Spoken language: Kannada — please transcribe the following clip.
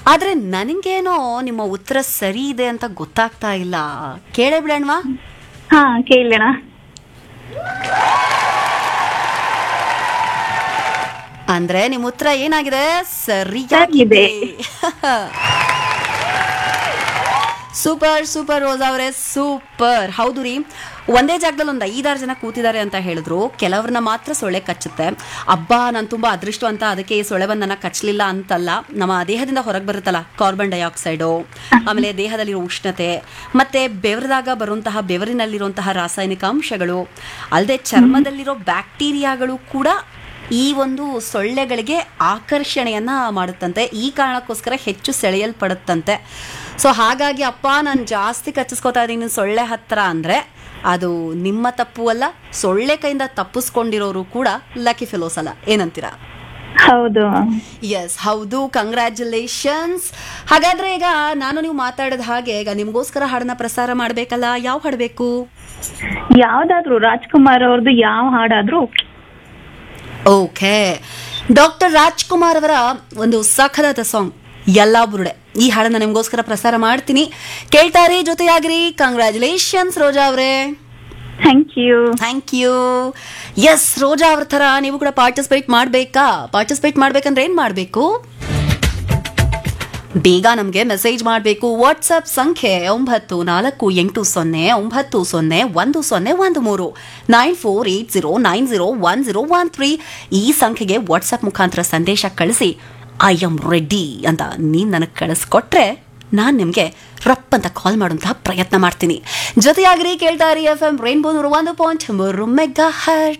ಆದ್ರೆ ನನಗೇನೋ ನಿಮ್ಮ ಉತ್ತರ ಸರಿ ಇದೆ ಅಂತ ಗೊತ್ತಾಗ್ತಾ ಇಲ್ಲ. ಕೇಳೇ ಬಿಡೋಣವಾ? ಹಾ ಕೇಳೋಣ. ಅಂದ್ರೆ ನಿಮ್ಮ ಉತ್ತರ ಏನಾಗಿದೆ? ಸರಿಯಾಗಿದೆ. ಸೂಪರ್ ಸೂಪರ್ ರೋಜಾ ಅವರೇ, ಸೂಪರ್. ಹೌದು ರೀ, ಒಂದೇ ಜಾಗದಲ್ಲಿ ಒಂದು 5-6 ಜನ ಕೂತಿದ್ದಾರೆ ಅಂತ ಹೇಳಿದ್ರು. ಕೆಲವ್ರನ್ನ ಮಾತ್ರ ಸೊಳ್ಳೆ ಕಚ್ಚುತ್ತೆ. ಅಬ್ಬಾ ನಾನು ತುಂಬಾ ಅದೃಷ್ಟ ಅಂತ ಅದಕ್ಕೆ ಈ ಸೊಳ್ಳೆ ಬಂದು ನನ್ನ ಕಚ್ಚಲಿಲ್ಲ ಅಂತಲ್ಲ. ನಮ್ಮ ದೇಹದಿಂದ ಹೊರಗೆ ಬರುತ್ತಲ್ಲ ಕಾರ್ಬನ್ ಡೈಆಕ್ಸೈಡು, ಆಮೇಲೆ ದೇಹದಲ್ಲಿರೋ ಉಷ್ಣತೆ, ಮತ್ತೆ ಬೆವರದಾಗ ಬರುವಂತಹ ಬೆವರಿನಲ್ಲಿರುವಂತಹ ರಾಸಾಯನಿಕ ಅಂಶಗಳು, ಅಲ್ಲದೆ ಚರ್ಮದಲ್ಲಿರೋ ಬ್ಯಾಕ್ಟೀರಿಯಾಗಳು ಕೂಡ ಈ ಒಂದು ಸೊಳ್ಳೆಗಳಿಗೆ ಆಕರ್ಷಣೆಯನ್ನ ಮಾಡುತ್ತಂತೆ. ಈ ಕಾರಣಕ್ಕೋಸ್ಕರ ಹೆಚ್ಚು ಸೆಳೆಯಲ್ಪಡುತ್ತಂತೆ. ಸೊ ಹಾಗಾಗಿ ಅಪ್ಪ ನಾನು ಜಾಸ್ತಿ ಕಚ್ಚಿಸ್ಕೋತಾ ಇದ್ದೀನಿ ಸೊಳ್ಳೆ ಹತ್ರ ಅಂದರೆ ಅದು ನಿಮ್ಮ ತಪ್ಪು ಅಲ್ಲ, ಸೊಳ್ಳೆ ಕೈಯಿಂದ ತಪ್ಪಿಸ್ಕೊಂಡಿರೋರು ಕೂಡ ಲಕ್ಕಿ ಫೆಲೋಸ್ ಅಲ್ಲ. ಏನಂತೀರಾ? ಹೌದು. ಎಸ್, ಹೌದು. ಕಂಗ್ರ್ಯಾಚುಲೇಷನ್ಸ್. ಹಾಗಾದ್ರೆ ಈಗ ನಾನು ನೀವು ಮಾತಾಡಿದ ಹಾಗೆ ಈಗ ನಿಮ್ಗೋಸ್ಕರ ಹಾಡನ್ನ ಪ್ರಸಾರ ಮಾಡಬೇಕಲ್ಲ. ಯಾವ ಹಾಡಬೇಕು? ಯಾವ್ದಾದ್ರು ರಾಜ್ಕುಮಾರ್ ಅವ್ರದ್ದು ಯಾವ ಹಾಡಾದ್ರೂ. ಓಕೆ, ಡಾಕ್ಟರ್ ರಾಜ್ಕುಮಾರ್ ಅವರ ಒಂದು ಸಖದಾದ ಸಾಂಗ್ ಎಲ್ಲಾ ಬುರುಡೆ, ಈ ಹಾಡನ್ನ ನಿಮ್ಗೋಸ್ಕರ ಪ್ರಸಾರ ಮಾಡ್ತೀನಿ. ಕೇಳ್ತಾರೆ, ಜೊತೆಯಾಗ್ರಿ. ಕಂಗ್ರ್ಯಾಚುಲೇಷನ್ಸ್ ರೋಜಾ ಅವರೇ. Thank you. Thank you. S, ರೋಜಾ ಅವ್ರ ಥರ ನೀವು ಕೂಡ ಪಾರ್ಟಿಸಿಪೇಟ್ ಮಾಡಬೇಕಾ? ಪಾರ್ಟಿಸಿಪೇಟ್ ಮಾಡ್ಬೇಕಂದ್ರೆ ಏನ್ ಮಾಡಬೇಕು? ಬೇಗ ನಮಗೆ ಮೆಸೇಜ್ ಮಾಡಬೇಕು. ವಾಟ್ಸ್ಆಪ್ ಸಂಖ್ಯೆ 9480901013 9480901013. ಈ ಸಂಖ್ಯೆಗೆ ವಾಟ್ಸ್ಆಪ್ ಮುಖಾಂತರ ಸಂದೇಶ ಕಳಿಸಿ ಐ ಆಮ್ ರೆಡಿ ಅಂತ ನೀವು ನನಗೆ ಕಳಿಸ್ಕೊಟ್ರೆ ನಾನು ನಿಮಗೆ ರಪ್ ಅಂತ ಕಾಲ್ ಮಾಡುವಂತಹ ಪ್ರಯತ್ನ ಮಾಡ್ತೀನಿ. ಜೊತೆಯಾಗ್ರಿ, ಕೇಳ್ತಾರಿ FM ರೈನ್ಬೋ 101.3 ಮೆಗಾ ಹರ್ಟ್ಸ್.